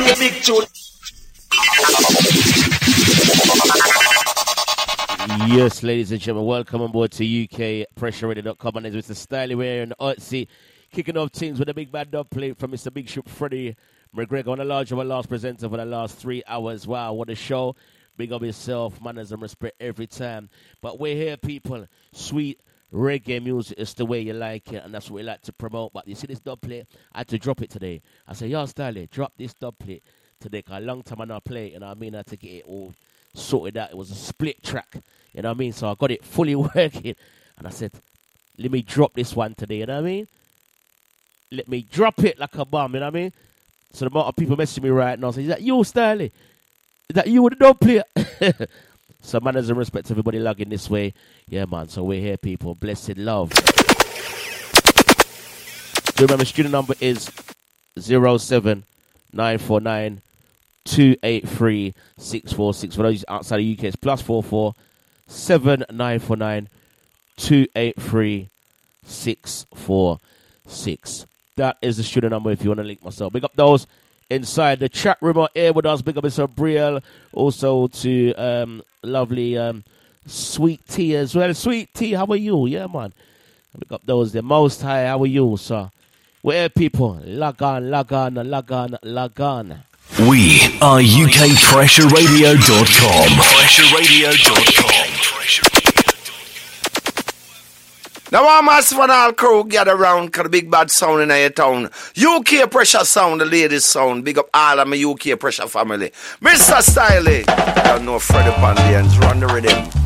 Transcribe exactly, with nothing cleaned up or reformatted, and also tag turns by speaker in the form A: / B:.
A: play big tune.
B: Yes, ladies and gentlemen, welcome on board to U K Pressure Radio dot com. And it's Mister Styley here and Otzi kicking off things with a big bad dub plate from Mister Big Shoot Freddie McGregor, on the large of our last presenter for the last three hours. Wow, what a show. Big up yourself, manners and respect every time. But we're here, people. Sweet reggae music is the way you like it, and that's what we like to promote. But you see this dub plate? I had to drop it today. I said, yo, Styley, drop this dub plate today, because a long time I not play it, you know what I mean? I had to get it all sorted out. It was a split track, you know what I mean? So I got it fully working, and I said, let me drop this one today, you know what I mean? Let me drop it like a bomb, you know what I mean? So the amount of people messaging me right now, say, is that you, Styley? Is that you with the dub plate? So manners and respect to everybody logging this way. Yeah, man, so we're here, people. Blessed love. Do remember, student number is zero seven nine four nine two eight three six four six. For those outside of U K, it's plus four four seven nine four nine two eight three six four six. That is the student number if you want to link myself. Big up those inside the chat room out here with us. Big up Mister Brielle. Also to um, lovely um, Sweet Tea as well. Sweet Tea, how are you? Yeah, man. Big up those there. Most High, how are you, sir? We're here, people. Log on, log on, log on, log on.
C: We are U K Pressure Radio dot com. Pressure Radio dot com.
A: Now I'm massive and all crew gather around cause the big bad sound in your town. U K Pressure sound, the ladies sound. Big up all of my U K Pressure family. Mister Styley. I don't know Freddie Pandians. Run the rhythm.